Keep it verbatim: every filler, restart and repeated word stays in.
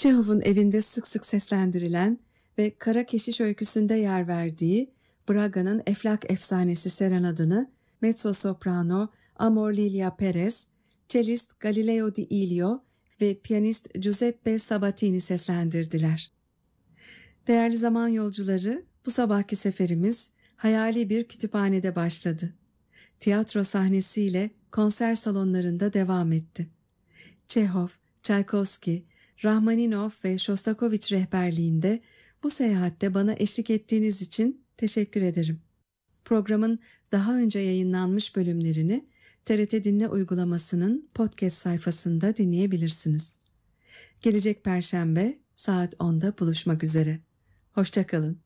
Çehov'un evinde sık sık seslendirilen ve Kara Keşiş öyküsünde yer verdiği Braga'nın Eflak efsanesi serenadını mezzo-soprano Amor Lilia Perez, cellist Galileo Di Ilio ve piyanist Giuseppe Sabatini seslendirdiler. Değerli zaman yolcuları, bu sabahki seferimiz hayali bir kütüphanede başladı. Tiyatro sahnesiyle konser salonlarında devam etti. Çehov, Çaykovski, Rahmaninov ve Shostakovich rehberliğinde bu seyahatte bana eşlik ettiğiniz için teşekkür ederim. Programın daha önce yayınlanmış bölümlerini T R T Dinle uygulamasının podcast sayfasında dinleyebilirsiniz. Gelecek Perşembe saat onda buluşmak üzere. Hoşça kalın.